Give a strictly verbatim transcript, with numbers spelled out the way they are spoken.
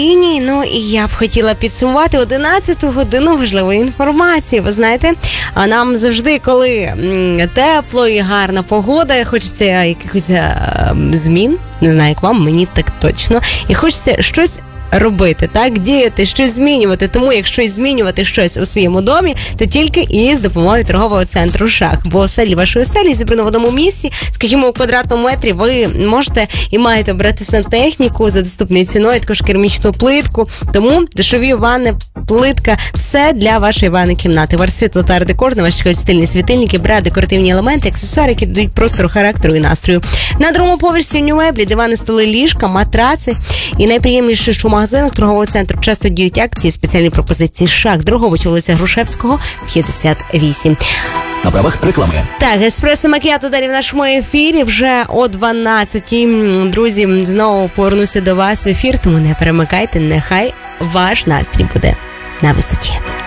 І ні, ну і я б хотіла підсумувати одинадцяту годину важливої інформації. Ви знаєте, а нам завжди, коли м, тепло і гарна погода, хочеться якихось а, змін. Не знаю, як вам, мені так точно. І хочеться щось робити, так, діяти, щось змінювати. Тому, якщо змінювати щось у своєму домі, то тільки із допомогою торгового центру «Шах». Бо оселі вашої оселі зібрано в одному місці, скажімо, у квадратному метрі ви можете і маєте обратися на техніку за доступною ціною, також керамічну плитку. Тому дешеві ванни, плитка, все для вашої ванної кімнати. Ваш світло та арт-декор, на вас чекають стильні світильники, бра, декоративні елементи, аксесуари, які додають простору, характеру і настрою. На другому поверсі нью-меблі, дивани, столи, ліжка, матраци. І найприємніше, що в магазинах торгового центру часто діють акції, спеціальні пропозиції «Шах». Дорогович, вулиця Грушевського, п'ятдесят вісім. На правах реклами. Так, еспресо макіато далі в нашому ефірі вже о дванадцятій. Друзі, знову повернуся до вас в ефір, тому не перемикайте, нехай ваш настрій буде на висоті.